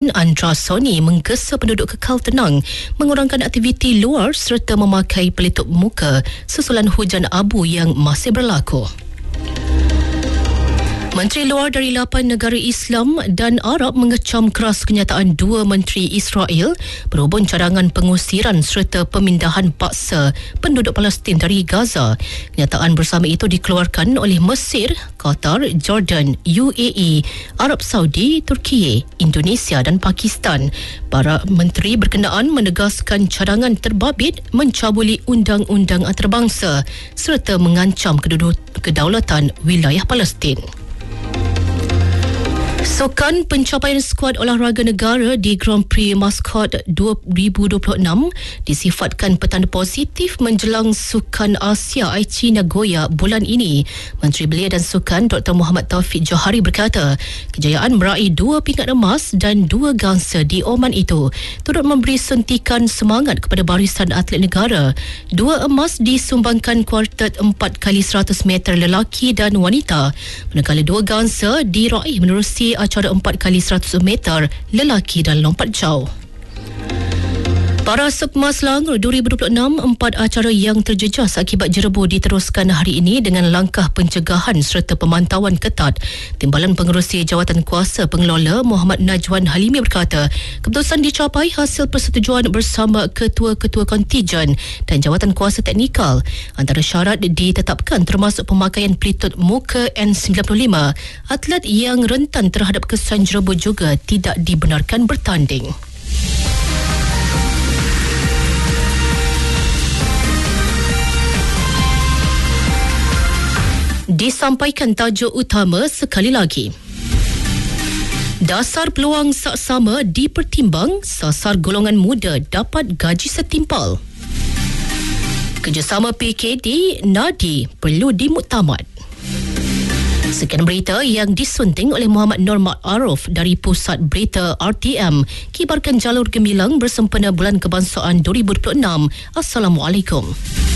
Queensland, Andra Sony menggesa penduduk kekal tenang, mengurangkan aktiviti luar serta memakai pelitup muka susulan hujan abu yang masih berlaku. Menteri Luar dari 8 negara Islam dan Arab mengecam keras kenyataan dua menteri Israel berhubung cadangan pengusiran serta pemindahan paksa penduduk Palestin dari Gaza. Kenyataan bersama itu dikeluarkan oleh Mesir, Qatar, Jordan, UAE, Arab Saudi, Turki, Indonesia dan Pakistan. Para menteri berkenaan menegaskan cadangan terbabit mencabuli undang-undang antarabangsa serta mengancam kedaulatan wilayah Palestin. Sukan pencapaian skuad olahraga negara di Grand Prix Mascot 2026 disifatkan petanda positif menjelang Sukan Asia Aichi Nagoya bulan ini. Menteri Belia dan Sukan Dr. Muhammad Taufik Johari berkata, kejayaan meraih 2 pingat emas dan 2 gangsa di Oman itu turut memberi suntikan semangat kepada barisan atlet negara. 2 emas disumbangkan kuartet 4x100 meter lelaki dan wanita, manakala 2 gangsa diraih menerusi acara 4x100 meter lelaki dan lompat jauh. Para Sukma Selangor 2026, 4 acara yang terjejas akibat jerebu diteruskan hari ini dengan langkah pencegahan serta pemantauan ketat. Timbalan Pengerusi Jawatan Kuasa Pengelola Muhammad Najwan Halimi berkata, keputusan dicapai hasil persetujuan bersama ketua-ketua kontijen dan jawatan kuasa teknikal. Antara syarat ditetapkan termasuk pemakaian pelitup muka N95. Atlet yang rentan terhadap kesan jerebu juga tidak dibenarkan bertanding. Disampaikan tajuk utama sekali lagi. Dasar peluang saksama dipertimbang, sasar golongan muda dapat gaji setimpal. Kerjasama PKD, Nadi perlu dimuktamad. Sekian berita yang disunting oleh Muhammad Nur Ma'aruf dari Pusat Berita RTM. Kibarkan jalur gemilang bersempena Bulan Kebangsaan 2026. Assalamualaikum.